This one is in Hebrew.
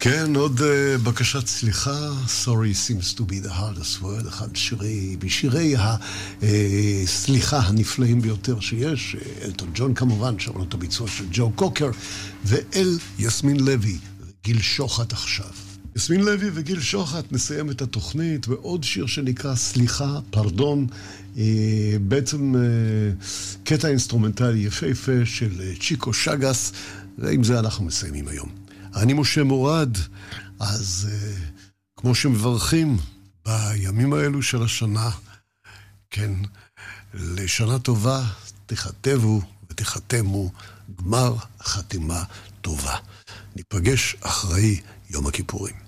כן, עוד בקשת סליחה, Sorry seems to be the hardest word, אחד משירי הסליחה הנפלאים ביותר שיש, אלטון ג'ון כמובן, שמענו את הביצוע של ג'ו קוקר, ואל יסמין לוי וגיל שוחט עכשיו. יסמין לוי וגיל שוחט נסיים את התוכנית בעוד שיר שנקרא סליחה, פרדון, בעצם קטע אינסטרומנטלי יפהפה של צ'יקו שגס, ועם זה אנחנו מסיימים היום. אני משה מורד, אז כמו שמברכים בימים האלו של השנה, כן, לשנה טובה, תכתבו ותחתמו גמר חתימה טובה. ניפגש אחרי יום הכיפורים.